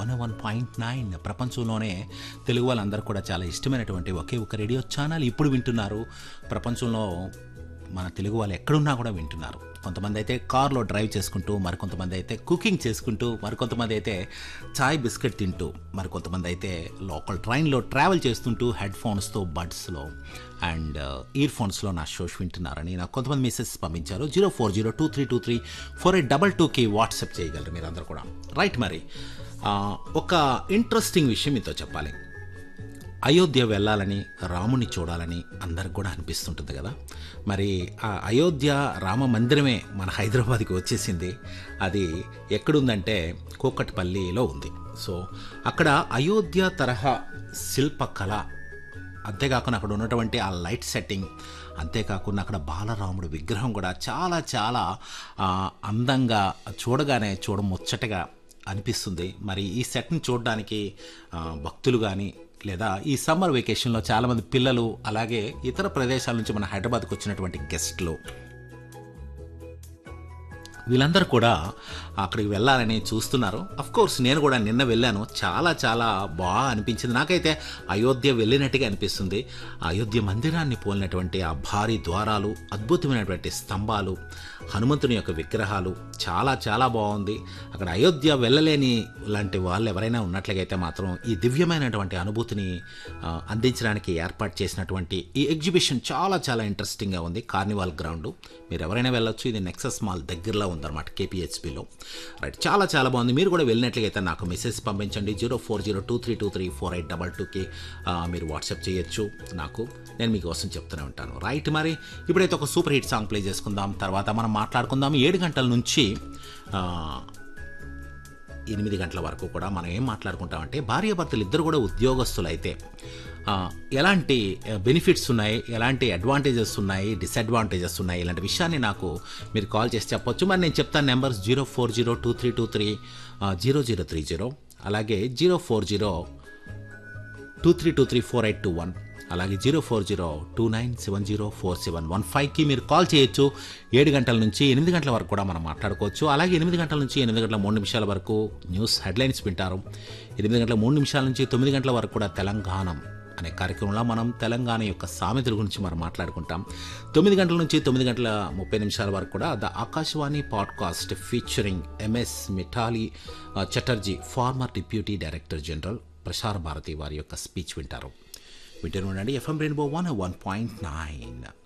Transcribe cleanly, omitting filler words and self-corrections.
101.9 ప్రపంచంలోనే తెలుగు వాళ్ళందరూ కూడా చాలా ఇష్టమైనటువంటి ఒకే ఒక రేడియో ఛానల్ ఇప్పుడు వింటున్నారు. ప్రపంచంలో మన తెలుగు వాళ్ళు ఎక్కడున్నా కూడా వింటున్నారు. కొంతమంది అయితే కార్లో డ్రైవ్ చేసుకుంటూ, మరికొంతమంది అయితే కుకింగ్ చేసుకుంటూ, మరికొంతమంది అయితే చాయ్ బిస్కెట్ తింటూ, మరికొంతమంది అయితే లోకల్ ట్రైన్లో ట్రావెల్ చేస్తుంటూ హెడ్ ఫోన్స్తో బడ్స్లో అండ్ ఇయర్ ఫోన్స్లో నా షోస్ వింటున్నారని నాకు కొంతమంది మెసేజ్ పంపించారు. 040223234822కి వాట్సాప్ చేయగలరు మీరందరూ కూడా. రైట్, మరి ఒక ఇంట్రెస్టింగ్ విషయం మీతో చెప్పాలి. అయోధ్య వెళ్ళాలని, రాముని చూడాలని అందరికి కూడా అనిపిస్తుంటుంది కదా. మరి ఆ అయోధ్య రామ మందిరమే మన హైదరాబాద్కి వచ్చేసింది. అది ఎక్కడుందంటే కూకట్పల్లిలో ఉంది. సో అక్కడ అయోధ్య తరహా శిల్పకళ, అంతేకాకుండా అక్కడ ఉన్నటువంటి ఆ లైట్ సెట్టింగ్, అంతేకాకుండా అక్కడ బాలరాముడు విగ్రహం కూడా చాలా చాలా అందంగా, చూడగానే చూడముచ్చటగా అనిపిస్తుంది. మరి ఈ సెట్ని చూడడానికి భక్తులు కానీ, లేదా ఈ సమ్మర్ వెకేషన్లో చాలామంది పిల్లలు, అలాగే ఇతర ప్రదేశాల నుంచి మన హైదరాబాద్కి వచ్చినటువంటి గెస్ట్లు, వీళ్ళందరూ కూడా అక్కడికి వెళ్ళాలని చూస్తున్నారు. కోర్స్ నేను కూడా నిన్న వెళ్ళాను. చాలా చాలా బాగా అనిపించింది. నాకైతే అయోధ్య వెళ్ళినట్టుగా అనిపిస్తుంది. అయోధ్య మందిరాన్ని పోలినటువంటి ఆ భారీ ద్వారాలు, అద్భుతమైనటువంటి స్తంభాలు, హనుమంతుని యొక్క విగ్రహాలు చాలా చాలా బాగుంది. అక్కడ అయోధ్య వెళ్ళలేని లాంటి వాళ్ళు ఎవరైనా ఉన్నట్లయితే మాత్రం ఈ దివ్యమైనటువంటి అనుభూతిని అందించడానికి ఏర్పాటు చేసినటువంటి ఈ ఎగ్జిబిషన్ చాలా చాలా ఇంట్రెస్టింగ్గా ఉంది. కార్నివాల్ గ్రౌండ్ మీరు ఎవరైనా వెళ్ళొచ్చు. ఇది నెక్సస్ మాల్ దగ్గరలో ఉందన్నమాట, కేపీహెచ్బిలో. రైట్, చాలా చాలా బాగుంది. మీరు కూడా వెళ్ళినట్లయితే నాకు మెసేజ్ పంపించండి. 040223234822కి మీరు వాట్సాప్ చేయొచ్చు నాకు. నేను మీకోసం చెప్తూనే ఉంటాను. రైట్, మరి ఇప్పుడైతే ఒక సూపర్ హిట్ సాంగ్ ప్లే చేసుకుందాం. తర్వాత మనం మాట్లాడుకుందాం. 7 గంటల నుంచి 8 గంటల వరకు కూడా మనం ఏం మాట్లాడుకుంటామంటే, భార్యాభర్తలు ఇద్దరు కూడా ఉద్యోగస్తులు అయితే ఎలాంటి బెనిఫిట్స్ ఉన్నాయి, ఎలాంటి అడ్వాంటేజెస్ ఉన్నాయి, డిసడ్వాంటేజెస్ ఉన్నాయి, ఇలాంటి విషయాన్ని నాకు మీరు కాల్ చేసి చెప్పొచ్చు. మరి నేను చెప్తాను నెంబర్స్ 040223230030, అలాగే 0402323481, అలాగే 040297047115కి మీరు కాల్ చేయొచ్చు. 7 గంటల నుంచి 8 గంటల వరకు కూడా మనం మాట్లాడుకోవచ్చు. అలాగే 8 గంటల నుంచి 8 గంటల 3 నిమిషాల వరకు న్యూస్ హెడ్లైన్స్ వింటారు. 8 గంటల 3 నిమిషాల నుంచి 9 గంటల వరకు కూడా తెలంగాణం అనే కార్యక్రమంలో మనం తెలంగాణ యొక్క సామెతల గురించి మనం మాట్లాడుకుంటాం. 9 గంటల నుంచి 9 గంటల 30 నిమిషాల వరకు కూడా the Akashvani podcast featuring MS మిఠాలి Chatterjee, farmer deputy director general, Prasar Bharati వారి యొక్క స్పీచ్ వింటారు. వింటూనే ఉండండి FM రెయిన్బో 101.9.